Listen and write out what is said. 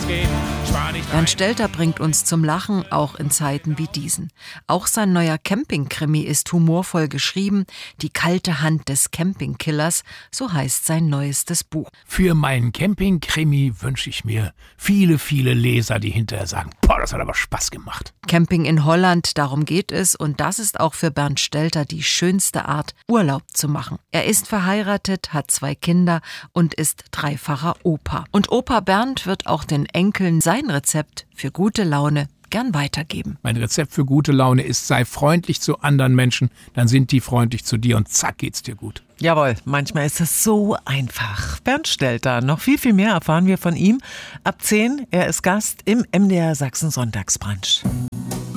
gehen. Bernd Stelter bringt uns zum Lachen, auch in Zeiten wie diesen. Auch sein neuer Camping-Krimi ist humorvoll geschrieben. Die kalte Hand des Campingkillers, so heißt sein neuestes Buch. Für meinen Camping-Krimi wünsche ich mir viele, viele Leser, die hinterher sagen, boah, das hat aber Spaß gemacht. Camping in Holland, darum geht es. Und das ist auch für Bernd Stelter die schönste Art, Urlaub zu machen. Er ist verheiratet, hat 2 Kinder und ist dreifacher Opa. Und Opa Bernd wird auch den Enkeln sein Rezept für gute Laune gern weitergeben. Mein Rezept für gute Laune ist, sei freundlich zu anderen Menschen, dann sind die freundlich zu dir und zack geht's dir gut. Jawohl, manchmal ist es so einfach. Bernd Stelter, noch viel, viel mehr erfahren wir von ihm. Ab 10, er ist Gast im MDR Sachsen Sonntagsbrunch.